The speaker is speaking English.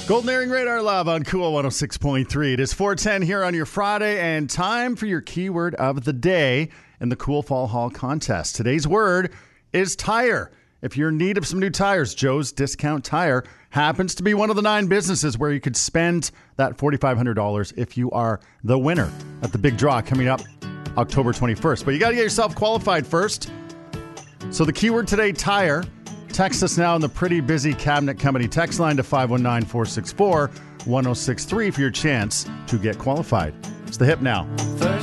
Golden Earring Radar Love on Cool 106.3. It is 4:10 here on your Friday, and time for your keyword of the day in the Cool Fall Haul contest. Today's word is tire. If you're in need of some new tires, Joe's Discount Tire happens to be one of the 9 businesses where you could spend that $4,500 if you are the winner at the big draw coming up October 21st. But you got to get yourself qualified first. So the keyword today, tire. Text us now on the pretty busy Cabinet Company text line to 519-464-1063 for your chance to get qualified. It's the Hip now.